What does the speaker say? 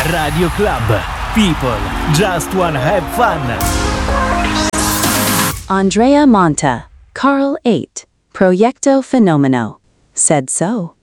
Radio Club. People just wanna have fun. Andrea Monta, Carl 8, Proyecto Fenomeno, said so.